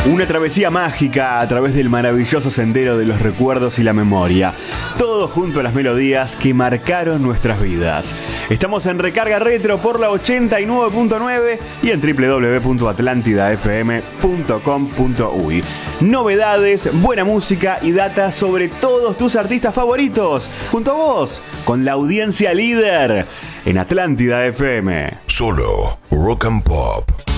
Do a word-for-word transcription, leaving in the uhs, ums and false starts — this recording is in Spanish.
Una travesía mágica a través del maravilloso sendero de los recuerdos y la memoria. Todo junto a las melodías que marcaron nuestras vidas. Estamos en Recarga Retro por la ochenta y nueve punto nueve y en doble u doble u doble u punto atlantida f m punto com punto u y. Novedades, buena música y data sobre todos tus artistas favoritos. Junto a vos, con la audiencia líder en Atlántida F M. Solo Rock and Pop.